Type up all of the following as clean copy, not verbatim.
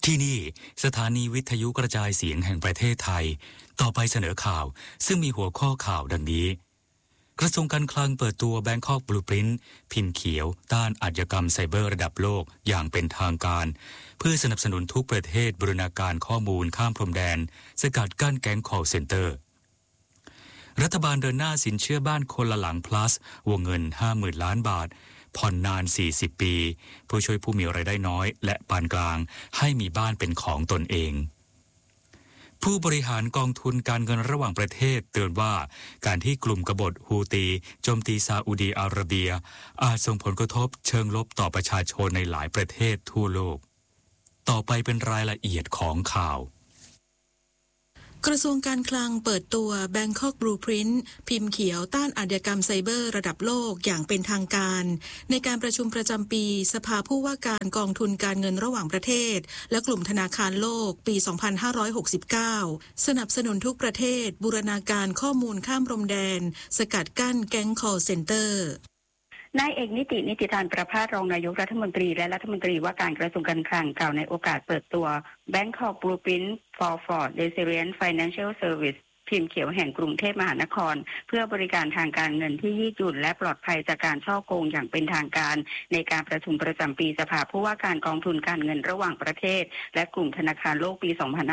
ที่นี่สถานีวิทยุกระจายเสียงแห่งประเทศไทยต่อไปเสนอข่าวซึ่งมีหัวข้อข่าวดังนี้กระทรวงการคลังเปิดตัว Bangkok Blueprint พิมพ์เขียวต้านอาชญากรรมไซเบอร์ระดับโลกอย่างเป็นทางการเพื่อสนับสนุนทุกประเทศบูรณาการข้อมูลข้ามพรมแดนสกัดกั้นแก๊ง call center รัฐบาลเดินหน้าสินเชื่อบ้านคนละหลัง plus วงเงิน 50,000 ล้านบาทผ่อนนาน 40 ปีเพื่อช่วยผู้มีรายได้น้อยและปานกลางให้มีบ้านเป็นของตนเองผู้บริหารกองทุนการเงินระหว่างประเทศเตือนว่าการที่กลุ่มกบฏฮูตีโจมตีซาอุดีอาระเบียอาจส่งผลกระทบเชิงลบต่อประชาชนในหลายประเทศทั่วโลกต่อไปเป็นรายละเอียดของข่าวกระทรวงการคลังเปิดตัว Bangkok Blueprint พิมพ์เขียวต้านอาชญากรรมไซเบอร์ระดับโลกอย่างเป็นทางการในการประชุมประจำปีสภาผู้ว่าการกองทุนการเงินระหว่างประเทศและกลุ่มธนาคารโลกปี 2569 สนับสนุนทุกประเทศบูรณาการข้อมูลข้ามพรมแดนสกัดกั้นแก๊ง call center นายเอกนิติธานประภาสรองนายกรัฐมนตรีและรัฐมนตรีว่าการกระทรวงการคลังกล่าวในโอกาสเปิดตัว Bangkok Blueprint for Resilient Financial Service พิมพ์เขียวแห่งกรุงเทพมหานครเพื่อบริการทางการเงินที่ยืดหยุ่นและปลอดภัยจากการฉ้อโกงอย่างเป็นทางการในการประชุมประจำปีสภาผู้ว่าการกองทุนการเงินระหว่างประเทศและกลุ่มธนาคารโลกปี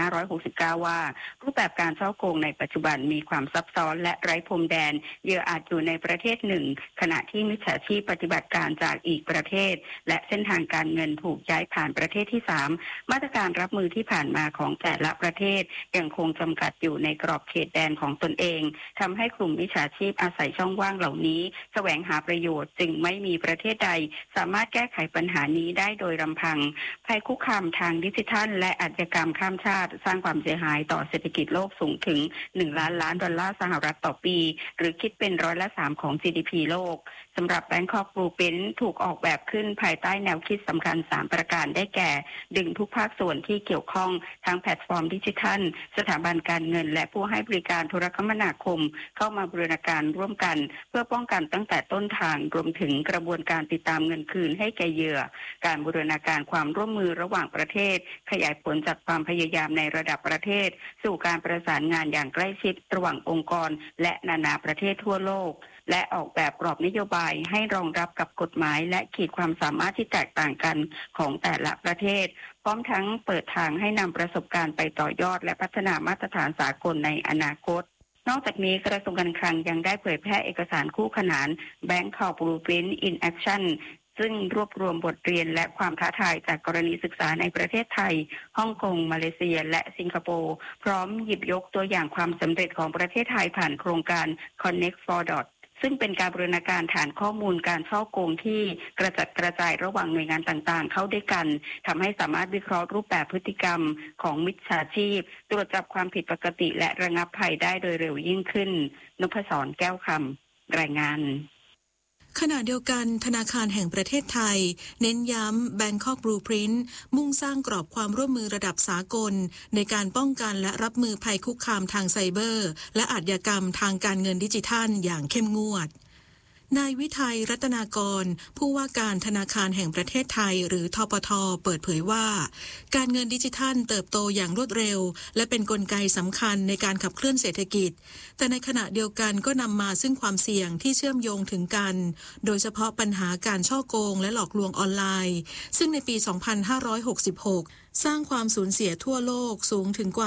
2569 ว่ารูปแบบการฉ้อโกงในปัจจุบันมีความซับซ้อนและไร้พรมแดนเหยื่ออาจอยู่ในประเทศหนึ่งขณะที่มิจฉาชีพปฏิบัติการจากอีกประเทศและเส้นทางการเงินถูกย้ายผ่านประเทศที่ 3มาตรการรับมือที่ผ่านมาของแต่ละประเทศยังคงจำกัดอยู่ในกรอบเขตแดนของตนเองทำให้กลุ่มมิจฉาชีพอาศัยช่องว่างเหล่านี้แสวงหาประโยชน์จึงไม่มีประเทศใดสามารถแก้ไขปัญหานี้ได้โดยลำพังภัยคุกคามทางดิจิทัลและอาชญากรรมข้ามชาติสร้างความเสียหายต่อเศรษฐกิจโลกสูงถึง1 ล้านล้านดอลลาร์สหรัฐต่อปีหรือคิดเป็น3%ของ GDP โลกสำหรับ Bangkok Blueprint ถูกออกแบบขึ้นภายใต้แนวคิดสำคัญ3ประการได้แก่ดึงทุกภาคส่วนที่เกี่ยวข้องทั้งแพลตฟอร์มดิจิทัลสถาบันการเงินและผู้ให้บริการโทรคมนาคมเข้ามาบูรณาการร่วมกันเพื่อป้องกันตั้งแต่ต้นทางรวมถึงกระบวนการติดตามเงินคืนให้แก่เหยื่อการบูรณาการความร่วมมือระหว่างประเทศขยายผลจากความพยายามในระดับประเทศสู่การประสานงานอย่างใกล้ชิดระหว่างองค์กรและนานาประเทศทั่วโลกและออกแบบกรอบนโยบายให้รองรับกับกฎหมายและขีดความสามารถที่แตกต่างกันของแต่ละประเทศพร้อมทั้งเปิดทางให้นำประสบการณ์ไปต่อยอดและพัฒนามาตรฐานสากลในอนาคตนอกจากนี้กระทรวงการคลังยังได้เผยแพร่เอกสารคู่ขนาน Bangkok Blueprint in Action ซึ่งรวบรวมบทเรียนและความท้าทายจากกรณีศึกษาในประเทศไทยฮ่องกงมาเลเซียและสิงคโปร์พร้อมหยิบยกตัวอย่างความสำเร็จของประเทศไทยผ่านโครงการ Connect for Dotซึ่งเป็นการบูรณาการฐานข้อมูลการฉ้อโกงที่กระจัดกระจายระหว่างหน่วยงานต่างๆเข้าด้วยกันทำให้สามารถวิเคราะห์รูปแบบพฤติกรรมของมิจฉาชีพตรวจจับความผิดปกติและระงับภัยได้โดยเร็วยิ่งขึ้นนพศรแก้วคำรายงานขณะเดียวกันธนาคารแห่งประเทศไทยเน้นย้ำ Bangkok Blueprint มุ่งสร้างกรอบความร่วมมือระดับสากลในการป้องกันและรับมือภัยคุกคามทางไซเบอร์และอาชญากรรมทางการเงินดิจิทัลอย่างเข้มงวดนายวิทัยรัตนากรผู้ว่าการธนาคารแห่งประเทศไทยหรือธปท.เปิดเผยว่าการเงินดิจิทัลเติบโตอย่างรวดเร็วและเป็นกลไกสำคัญในการขับเคลื่อนเศรษฐกิจแต่ในขณะเดียวกันก็นำมาซึ่งความเสี่ยงที่เชื่อมโยงถึงกันโดยเฉพาะปัญหาการฉ้อโกงและหลอกลวงออนไลน์ซึ่งในปี 2566 สร้างความสูญเสียทั่วโลกสูงถึงกว่า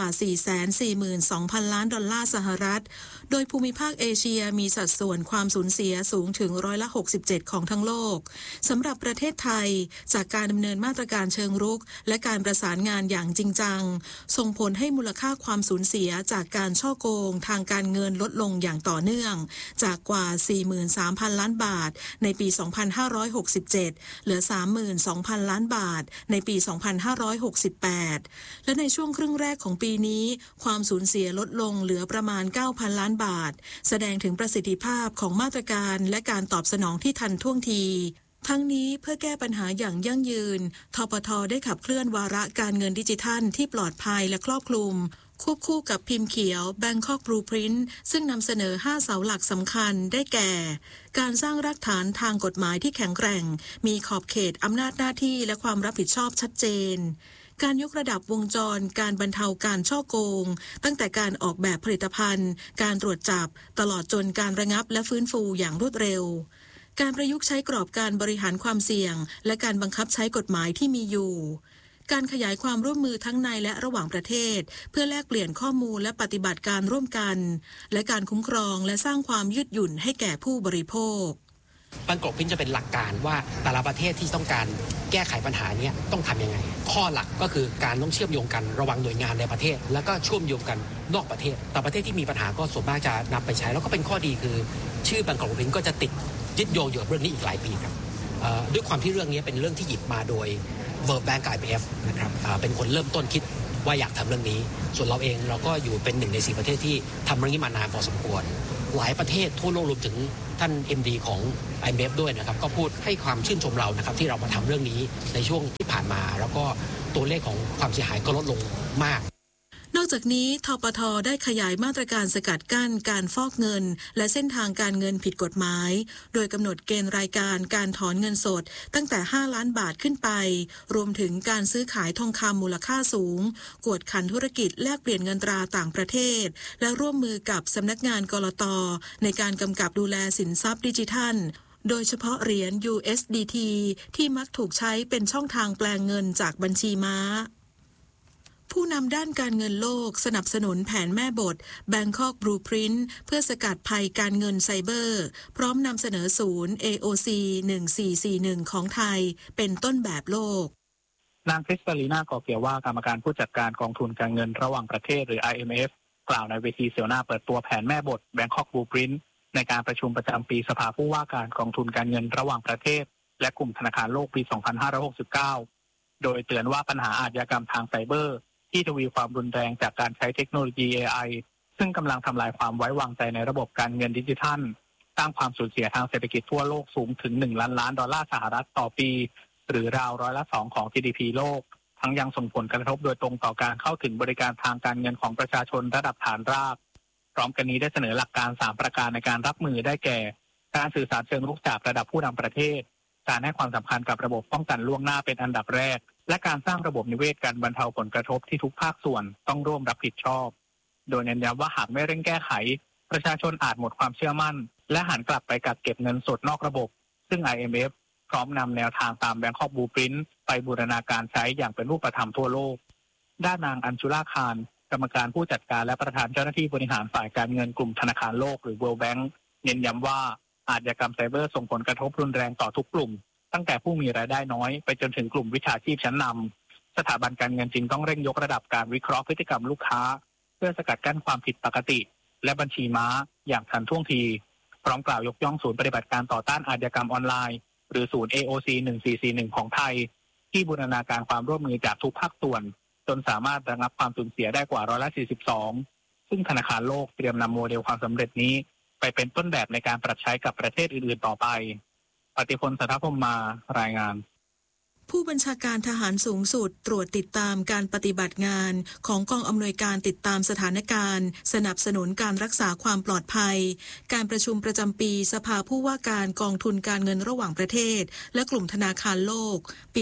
442,000 ล้านดอลลาร์สหรัฐโดยภูมิภาคเอเชียมีสัดส่วนความสูญเสียสูงถึง67%ของทั้งโลกสำหรับประเทศไทยจากการดำเนินมาตรการเชิงรุกและการประสานงานอย่างจริงจังส่งผลให้มูลค่าความสูญเสียจากการฉ้อโกงทางการเงินลดลงอย่างต่อเนื่องจากกว่า 43,000 ล้านบาทในปี 2567 เหลือ 32,000 ล้านบาทในปี 2568 และในช่วงครึ่งแรกของปีนี้ความสูญเสียลดลงเหลือประมาณ 9,000 ล้านบาทแสดงถึงประสิทธิภาพของมาตรการและการตอบสนองที่ทันท่วงทีทั้งนี้เพื่อแก้ปัญหาอย่างยั่งยืนธปท.ได้ขับเคลื่อนวาระการเงินดิจิทัลที่ปลอดภัยและครอบคลุมควบคู่กับพิมพ์เขียว Bangkok Blueprint ซึ่งนำเสนอ5เสาหลักสำคัญได้แก่การสร้างรากฐานทางกฎหมายที่แข็งแกร่งมีขอบเขตอำนาจหน้าที่และความรับผิดชอบชัดเจนการยกระดับวงจรการบรรเทาการฉ้อโกงตั้งแต่การออกแบบผลิตภัณฑ์การตรวจจับตลอดจนการระงับและฟื้นฟูอย่างรวดเร็วการประยุกต์ใช้กรอบการบริหารความเสี่ยงและการบังคับใช้กฎหมายที่มีอยู่การขยายความร่วมมือทั้งในและระหว่างประเทศเพื่อแลกเปลี่ยนข้อมูลและปฏิบัติการร่วมกันและการคุ้มครองและสร้างความยืดหยุ่นให้แก่ผู้บริโภค Bangkok Print จะเป็นหลักการว่าแต่ละประเทศที่ต้องการแก้ไขปัญหานี้ต้องทำยังไงข้อหลักก็คือการต้องเชื่อมโยงกันระหว่างหน่วยงานในประเทศแล้วก็เชื่อมโยงกันนอกประเทศแต่ประเทศที่มีปัญหาก็ส่วนมากจะนำไปใช้แล้วก็เป็นข้อดีคือชื่อ Bangkok Print ก็จะติดยึดโยงอยู่กับเรื่องนี้อีกหลายปีครับด้วยความที่เรื่องนี้เป็นเรื่องที่หยิบมาโดย World Bank IMF นะครับเป็นคนเริ่มต้นคิดว่าอยากทำเรื่องนี้ส่วนเราเองเราก็อยู่เป็น1 ใน 4ประเทศที่ทำเรื่องนี้มานานพอสมควรหลายประเทศทั่วโลกรวมถึงท่าน MD ของ IMF ด้วยนะครับก็พูดให้ความชื่นชมเรานะครับที่เรามาทำเรื่องนี้ในช่วงที่ผ่านมาแล้วก็ตัวเลขของความเสียหายก็ลดลงมากนอกจากนี้ธปท.ได้ขยายมาตรการสกัดกั้นการฟอกเงินและเส้นทางการเงินผิดกฎหมายโดยกำหนดเกณฑ์รายการการถอนเงินสดตั้งแต่5 ล้านบาทขึ้นไปรวมถึงการซื้อขายทองคำมูลค่าสูงกวดขันธุรกิจแลกเปลี่ยนเงินตราต่างประเทศและร่วมมือกับสำนักงานกลต.ในการกำกับดูแลสินทรัพย์ดิจิทัลโดยเฉพาะเหรียญ USDT ที่มักถูกใช้เป็นช่องทางแปลงเงินจากบัญชีม้าผู้นำด้านการเงินโลกสนับสนุนแผนแม่บท Bangkok Blueprint เพื่อสกัดภัยการเงินไซเบอร์พร้อมนำเสนอศูนย์ AOC 1441ของไทยเป็นต้นแบบโลกนางคริสตาลีนากอเกียว่ากรรมการผู้จัดการกองทุนการเงินระหว่างประเทศหรือ IMF กล่าวในเวทีเสวนาเปิดตัวแผนแม่บท Bangkok Blueprint ในการประชุมประจำปีสภาผู้ว่าการกองทุนการเงินระหว่างประเทศและกลุ่มธนาคารโลกปี 2569 โดยเตือนว่าปัญหาอาชญากรรมทางไซเบอร์ที่ทวีความรุนแรงจากการใช้เทคโนโลยี AI ซึ่งกำลังทำลายความไว้วางใจในระบบการเงินดิจิทัลสร้างความสูญเสียทางเศรษฐกิจทั่วโลกสูงถึง$1 ล้านต่อปีหรือราว2%ของ GDP โลกทั้งยังส่งผลกระทบโดยตรงต่อการเข้าถึงบริการทางการเงินของประชาชนระดับฐานรากพร้อมกันนี้ได้เสนอหลักการ3ประการในการรับมือได้แก่การสื่อสารเชิงรุกจากระดับผู้นำประเทศการให้ความสำคัญกับระบบป้องกันล่วงหน้าเป็นอันดับแรกและการสร้างระบบนิเวศการบรรเทาผลกระทบที่ทุกภาคส่วนต้องร่วมรับผิดชอบโดยเน้นย้ำว่าหากไม่เร่งแก้ไขประชาชนอาจหมดความเชื่อมั่นและหันกลับไปกักเก็บเงินสดนอกระบบซึ่ง IMF พร้อมนำแนวทางตาม Bangkok Blueprint ไปบูรณาการใช้อย่างเป็นรูปธรรมทั่วโลกด้านนางอัญชุลาคารกรรมการผู้จัดการและประธานเจ้าหน้าที่บริหารฝ่ายการเงินกลุ่มธนาคารโลกหรือ World Bank เน้นย้ำว่าอาชญากรรมไซเบอร์ส่งผลกระทบรุนแรงต่อทุกกลุ่มตั้งแต่ผู้มีรายได้น้อยไปจนถึงกลุ่มวิชาชีพชั้นนำสถาบันการเงินจึงต้องเร่งยกระดับการวิเคราะห์พฤติกรรมลูกค้าเพื่อสกัดกั้นความผิดปกติและบัญชีม้าอย่างทันท่วงทีพร้อมกล่าวยกย่องศูนย์ปฏิบัติการต่อต้านอาชญากรรมออนไลน์หรือศูนย์ AOC 1441ของไทยที่บูรณาการความร่วมมือจากทุกภาคส่วนจนสามารถระงับความสูญเสียได้กว่า42%ซึ่งธนาคารโลกเตรียมนำโมเดลความสำเร็จนี้ไปเป็นต้นแบบในการปรับใช้กับประเทศอื่นๆต่อไปปฏิพล สัทธพรหมมารายงานผู้บัญชาการทหารสูงสุดตรวจติดตามการปฏิบัติงานของกองอำนวยการติดตามสถานการณ์สนับสนุนการรักษาความปลอดภัยการประชุมประจำปีสภาผู้ว่าการกองทุนการเงินระหว่างประเทศและกลุ่มธนาคารโลกปี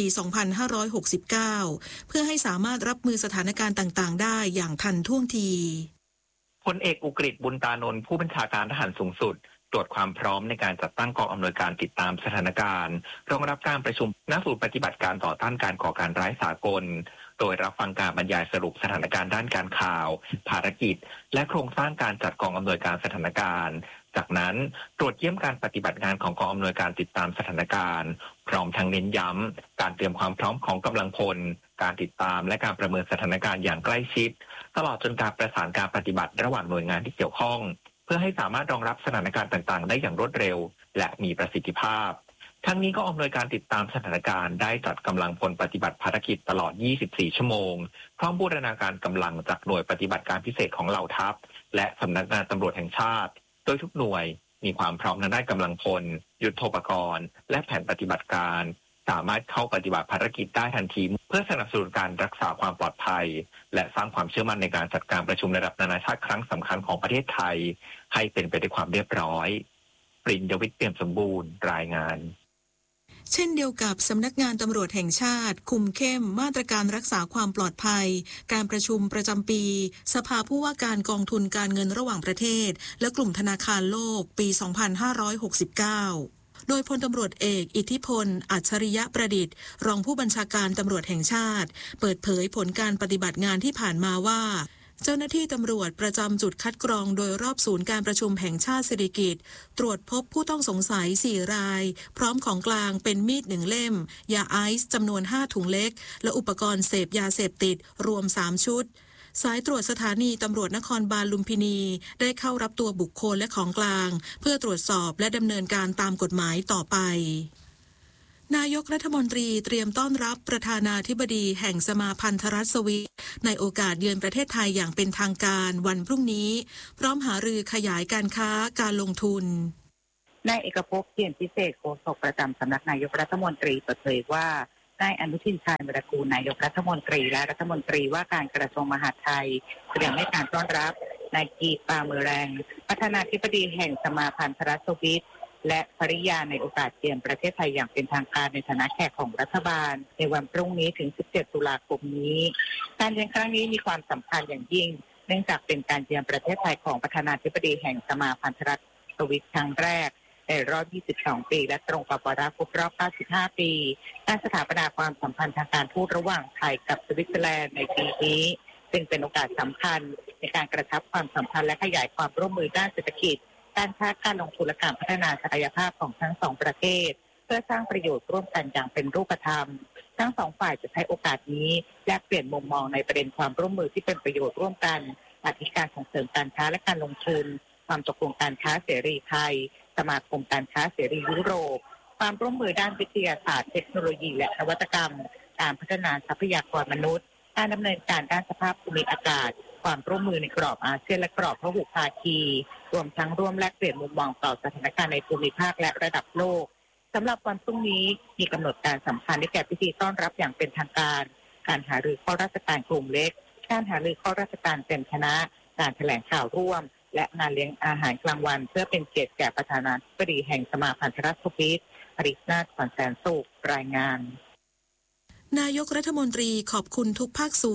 2569 เพื่อให้สามารถรับมือสถานการณ์ต่างๆได้อย่างทันท่วงทีพลเอกอุกฤษ บุญตานนท์ผู้บัญชาการทหารสูงสุดตรวจความพร้อมในการจัดตั้งกองอำนวยการติดตามสถานการณ์รองรับการประชุมณศูนย์ปฏิบัติการต่อต้านการก่อการร้ายสากลโดยรับฟังการบรรยายสรุปสถานการณ์ด้านการข่าวภารกิจและโครงสร้างการจัดกองอำนวยการสถานการณ์จากนั้นตรวจเยี่ยมการปฏิบัติงานของกองอำนวยการติดตามสถานการณ์พร้อมทั้งเน้นย้ำการเตรียมความพร้อมของกำลังพลการติดตามและการประเมินสถานการณ์อย่างใกล้ชิดตลอดจนการประสานการปฏิบัติระหว่างหน่วยงานที่เกี่ยวข้องเพื่อให้สามารถรองรับสถานการณ์ต่างๆได้อย่างรวดเร็วและมีประสิทธิภาพทั้งนี้ก็อำนวยการติดตามสถานการณ์ได้จัดกำลังพลปฏิบัติภารกิจตลอด 24 ชั่วโมงพร้อมบูรณาการกำลังจากหน่วยปฏิบัติการพิเศษของเหล่าทัพและสำนักงานตำรวจแห่งชาติโดยทุกหน่วยมีความพร้อมทางด้านกำลังพลยุทโธปกรณ์และแผนปฏิบัติการสามารถเข้าปฏิบัติภารกิจได้ทันทีเพื่อสนับสนุนการรักษาความปลอดภัยและสร้างความเชื่อมั่นในการจัดการประชุมระดับนานาชาติครั้งสำคัญของประเทศไทยให้เป็นไปด้วยความเรียบร้อยปริญญวิทย์ เปี่ยมสมบูรณ์รายงานเช่นเดียวกับสำนักงานตำรวจแห่งชาติคุมเข้มมาตรการรักษาความปลอดภัยการประชุมประจำปีสภาผู้ว่าการกองทุนการเงินระหว่างประเทศและกลุ่มธนาคารโลกปี 2569 โดยพลตำรวจเอกอิทธิพลอัจฉริยะประดิษฐ์รองผู้บัญชาการตำรวจแห่งชาติเปิดเผยผลการปฏิบัติงานที่ผ่านมาว่าเจ้าหน้าที่ตำรวจประจำจุดคัดกรองโดยรอบศูนย์การประชุมแห่งชาติสิริกิติ์ตรวจพบผู้ต้องสงสัย4รายพร้อมของกลางเป็นมีด1เล่มยาไอซ์จำนวน5ถุงเล็กและอุปกรณ์เสพยาเสพติดรวม3ชุดสายตรวจสถานีตำรวจนครบาลลุมพินีได้เข้ารับตัวบุคคลและของกลางเพื่อตรวจสอบและดำเนินการตามกฎหมายต่อไปนายกรัฐมนตรีเตรียมต้อนรับประธานาธิบดีแห่งสมาพันธรัฐสวิสในโอกาสเยือนประเทศไทยอย่างเป็นทางการวันพรุ่งนี้พร้อมหารือขยายการค้าการลงทุนนายเอกภพเกียรติพิเศษโฆษกประจำสำนักนายกรัฐมนตรีเปิดเผยว่านายอนุทินชาญวิรากูลนายกรัฐมนตรีและรัฐมนตรีว่าการกระทรวงมหาดไทยเตรียมให้การต้อนรับนายกีปาเมอแรงประธานาธิบดีแห่งสมาพันธรัฐสวิสและภริยาในโอกาสเยือนประเทศไทยอย่างเป็นทางการในฐานะแขกของรัฐบาลในวันพรุ่งนี้ถึง 17 ตุลาคมนี้การเยือนครั้งนี้มีความสำคัญอย่างยิ่งเนื่องจากเป็นการเยือนประเทศไทยของประธานาธิบดีแห่งสมาพันธรัฐสวิสครั้งแรกในรอบ 22 ปีและตรงกับวาระครบรอบ 95 ปีการสถาปนาความสัมพันธ์ทางการทูตระหว่างไทยกับสวิตเซอร์แลนด์ในปีนี้ซึ่งเป็นโอกาสสำคัญในการกระชับความสัมพันธ์และขยายความร่วมมือด้านเศรษฐกิจการค้าการลงทุนและการพัฒนาศักยภาพของทั้งสองประเทศเพื่อสร้างประโยชน์ร่วมกันอย่างเป็นรูปธรรมทั้งสองฝ่ายจะใช้โอกาสนี้แลกเปลี่ยนมุมมองในประเด็นความร่วมมือที่เป็นประโยชน์ร่วมกันอาทิการส่งเสริมการค้าและการลงทุนความตกลงการค้าเสรีไทยสมาคมการค้าเสรียุโรปความร่วมมือด้านวิทยาศาสตร์เทคโนโลยีและนวัตกรรมการพัฒนาทรัพยากรมนุษย์การดำเนินการด้านสภาพภูมิอากาศความร่วมมือในกรอบอาเซียนและกรอบพหุภาคีรวมทั้งร่วมแลกเปลี่ยนมุมมองต่อสถานการณ์ในภูมิภาคและระดับโลกสำหรับวันพรุ่งนี้มีกำหนดการสำคัญได้แก่พิธีต้อนรับอย่างเป็นทางการการหารือข้อราชการกลุ่มเล็กการหารือข้อราชการเต็มคณะการแถลงข่าวร่วมและงานเลี้ยงอาหารกลางวันเพื่อเป็นเกียรติแก่ประธานาธิบดีแห่งสมาพันธรัฐสวิสอริสนาถ ขวัญแสนสุขรายงานนายกรัฐมนตรีขอบคุณทุกภาคส่วน